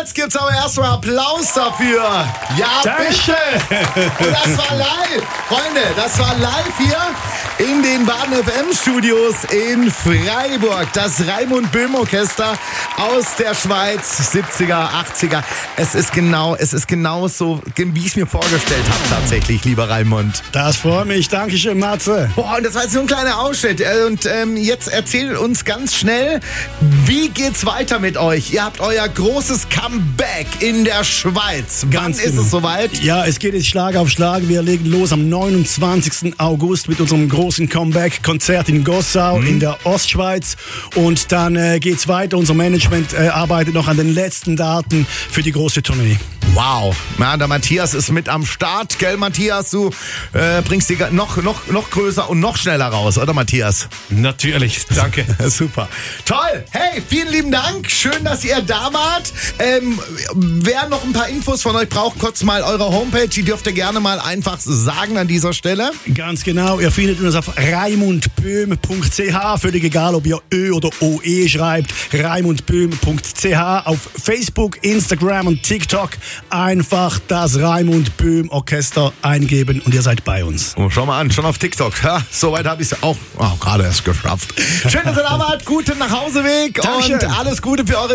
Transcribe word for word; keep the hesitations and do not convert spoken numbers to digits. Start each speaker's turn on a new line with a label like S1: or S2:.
S1: jetzt gibt's aber erstmal Applaus dafür. Ja,
S2: Danke.
S1: bitte. Und das war live. Freunde, das war live hier in den Baden F M-Studios in Freiburg. Das Raimund Böhm Orchester aus der Schweiz, siebziger, achtziger. Es ist genau, es ist genau so, wie ich es mir vorgestellt habe tatsächlich, lieber Raimund.
S2: Das freut mich. Dankeschön, Matze.
S1: Boah, und das war jetzt nur ein kleiner Ausschnitt. Und ähm, jetzt erzählt uns ganz schnell, wie geht's weiter mit euch? Ihr habt euer großes Comeback in der Schweiz.
S2: Ganz
S1: Wann ist
S2: genau.
S1: es soweit?
S2: Ja, es geht jetzt Schlag auf Schlag. Wir legen los am neunundzwanzigsten August mit unserem großen Comeback-Konzert in Gossau mhm. in der Ostschweiz. Und dann äh, geht's weiter. Unser Management äh, arbeitet noch an den letzten Daten für die große Tournee.
S1: Wow. Ja, der Matthias ist mit am Start. Gell, Matthias? Du äh, bringst die noch, noch, noch größer und noch schneller raus, oder Matthias?
S3: Natürlich, danke.
S1: Super. Toll. Hey, vielen lieben Dank. Schön, dass ihr da wart. Ähm, wer noch ein paar Infos von euch braucht, kurz mal eure Homepage. Die dürft ihr gerne mal einfach sagen an dieser Stelle.
S2: Ganz genau. Ihr findet uns auf raimundböhm punkt c h. Völlig egal, ob ihr Ö oder O E schreibt. raimundböhm punkt c h. Auf Facebook, Instagram und TikTok einfach das Raimund Böhm Orchester eingeben und ihr seid bei uns.
S1: Oh, schau mal an, schon auf TikTok. Ja, soweit habe ich es auch oh, gerade erst geschafft. Schön, dass ihr da wart. Guten Nachhauseweg
S2: Dankeschön.
S1: und alles Gute für eure